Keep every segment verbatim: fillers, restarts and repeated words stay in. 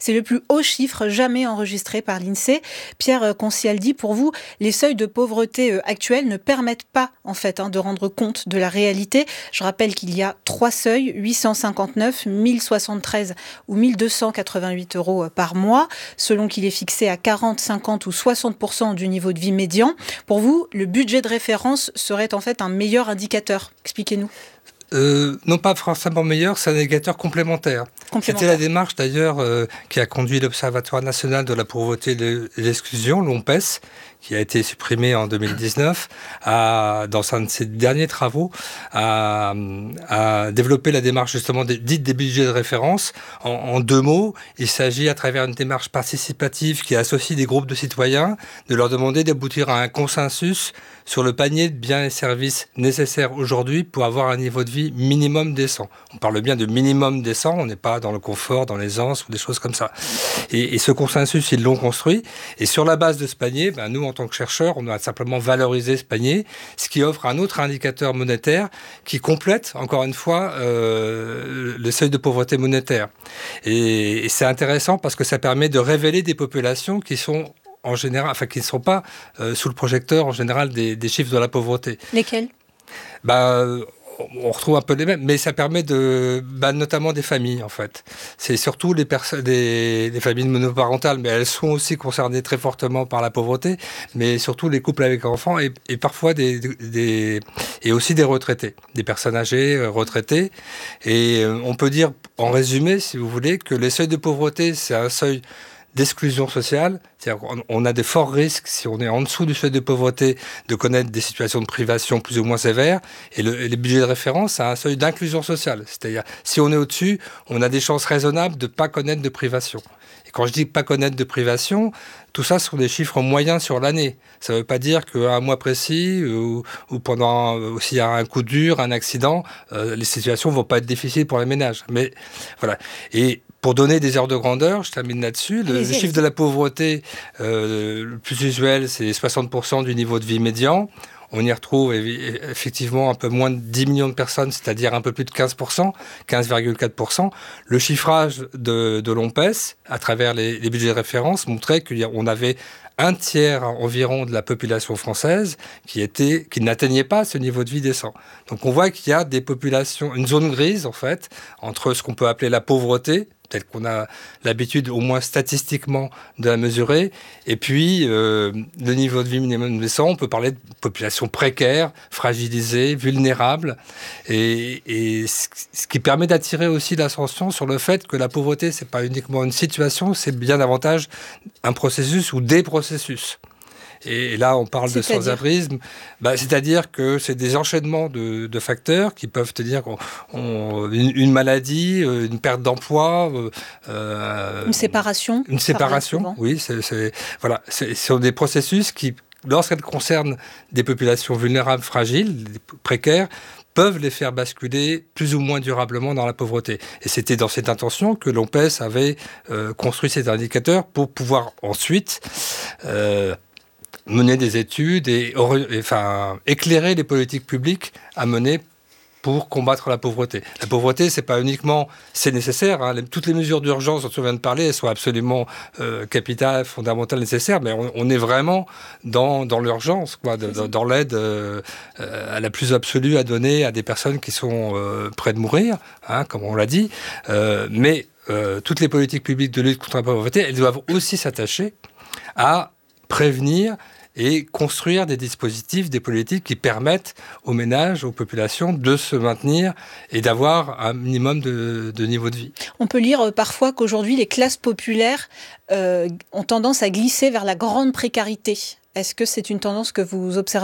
C'est le plus haut chiffre jamais enregistré par l'INSEE. Pierre Concialdi, pour vous, les seuils de pauvreté actuels ne permettent pas en fait hein, de rendre compte de la réalité. Je rappelle qu'il y a trois seuils, huit cent cinquante-neuf, mille soixante-treize ou mille deux cent quatre-vingt-huit euros par mois, selon qu'il est fixé à quarante, cinquante ou soixante pour cent du niveau de vie médian. Pour vous, le budget de référence serait en fait un meilleur indicateur. Expliquez-nous. Euh, non pas forcément meilleur, c'est un indicateur complémentaire. complémentaire. C'était la démarche d'ailleurs euh, qui a conduit l'Observatoire national de la pauvreté et de l'exclusion, l'ONPES, qui a été supprimé en deux mille dix-neuf, à, dans un de ses derniers travaux, à, à développer la démarche justement des, dite des budgets de référence. En, en deux mots, il s'agit à travers une démarche participative qui associe des groupes de citoyens, de leur demander d'aboutir à un consensus sur le panier de biens et services nécessaires aujourd'hui pour avoir un niveau de vie minimum décent. On parle bien de minimum décent, on n'est pas dans le confort, dans l'aisance ou des choses comme ça. Et, et ce consensus, ils l'ont construit. Et sur la base de ce panier, ben nous, en tant que chercheurs, on a simplement valorisé ce panier, ce qui offre un autre indicateur monétaire qui complète, encore une fois, euh, le seuil de pauvreté monétaire. Et, et c'est intéressant parce que ça permet de révéler des populations qui sont en général, enfin qui ne sont pas euh, sous le projecteur en général des, des chiffres de la pauvreté. Lesquels ? Bah, on retrouve un peu les mêmes, mais ça permet de, bah, notamment des familles en fait. C'est surtout les personnes, des, des familles monoparentales, mais elles sont aussi concernées très fortement par la pauvreté, mais surtout les couples avec enfants et, et parfois des, des, et aussi des retraités, des personnes âgées, euh, retraitées. Et euh, on peut dire, en résumé, si vous voulez, que les seuils de pauvreté, c'est un seuil d'exclusion sociale, c'est-à-dire qu'on a des forts risques, si on est en dessous du seuil de pauvreté, de connaître des situations de privation plus ou moins sévères, et, le, et les budgets de référence, c'est un seuil d'inclusion sociale, c'est-à-dire si on est au-dessus, on a des chances raisonnables de ne pas connaître de privation. Et quand je dis pas connaître de privation, tout ça sont des chiffres moyens sur l'année. Ça ne veut pas dire qu'à un mois précis, ou, ou pendant, ou s'il y a un coup dur, un accident, euh, les situations ne vont pas être difficiles pour les ménages. Mais voilà. Et pour donner des ordres de grandeur, je termine là-dessus. Le, le chiffre de la pauvreté, euh, le plus usuel, c'est soixante pour cent du niveau de vie médian. On y retrouve effectivement un peu moins de dix millions de personnes, c'est-à-dire un peu plus de quinze pour cent, quinze virgule quatre pour cent. Le chiffrage de, de l'ONPES, à travers les, les budgets de référence, montrait qu'on avait un tiers environ de la population française qui, était, qui n'atteignait pas ce niveau de vie décent. Donc on voit qu'il y a des populations, une zone grise en fait, entre ce qu'on peut appeler la pauvreté, telle qu'on a l'habitude, au moins statistiquement, de la mesurer. Et puis, euh, le niveau de vie minimum décent, on peut parler de population précaire, fragilisée, vulnérable. Et, et ce qui permet d'attirer aussi l'attention sur le fait que la pauvreté, c'est pas uniquement une situation, c'est bien davantage un processus ou des processus. Et là, on parle c'est de sans-abrisme. Bah, c'est-à-dire que c'est des enchaînements de, de facteurs qui peuvent te dire qu'on, on, une, une maladie, une perte d'emploi, euh, une séparation. Une séparation, oui. C'est, c'est, voilà, c'est, ce sont des processus qui, lorsqu'elles concernent des populations vulnérables, fragiles, précaires, peuvent les faire basculer plus ou moins durablement dans la pauvreté. Et c'était dans cette intention que l'ONPES avait euh, construit ces indicateurs pour pouvoir ensuite euh, mener des études et, et enfin, éclairer les politiques publiques à mener pour combattre la pauvreté. La pauvreté, c'est pas uniquement, c'est nécessaire, hein, les, toutes les mesures d'urgence dont on vient de parler, elles sont absolument euh, capitales, fondamentales, nécessaires, mais on, on est vraiment dans, dans l'urgence, quoi, de, dans, dans l'aide euh, euh, à la plus absolue à donner à des personnes qui sont euh, près de mourir, hein, comme on l'a dit, euh, mais euh, toutes les politiques publiques de lutte contre la pauvreté, elles doivent aussi s'attacher à prévenir et construire des dispositifs, des politiques qui permettent aux ménages, aux populations de se maintenir et d'avoir un minimum de, de niveau de vie. On peut lire parfois qu'aujourd'hui, les classes populaires euh, ont tendance à glisser vers la grande précarité. Est-ce que c'est une tendance que vous observez ?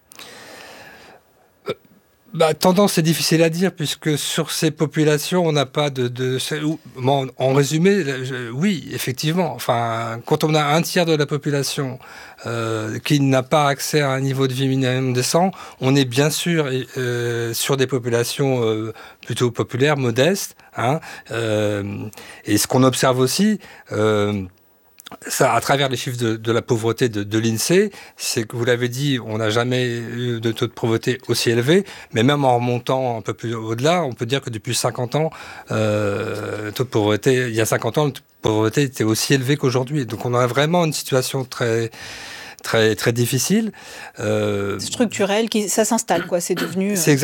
Bah, tendance, c'est difficile à dire, puisque sur ces populations, on n'a pas de... de en résumé, oui, effectivement. Enfin, quand on a un tiers de la population euh, qui n'a pas accès à un niveau de vie minimum décent, on est bien sûr euh, sur des populations euh, plutôt populaires, modestes. Hein, euh, et ce qu'on observe aussi... Euh, Ça, à travers les chiffres de, de la pauvreté de, de l'INSEE, c'est que vous l'avez dit, on n'a jamais eu de taux de pauvreté aussi élevé, mais même en remontant un peu plus au-delà, on peut dire que depuis cinquante ans, euh, le taux de pauvreté, il y a cinquante ans, le pauvreté était aussi élevée qu'aujourd'hui. Donc on a vraiment une situation très... très très difficile. Euh... Structurel, qui, ça s'installe, quoi. C'est devenu... C'est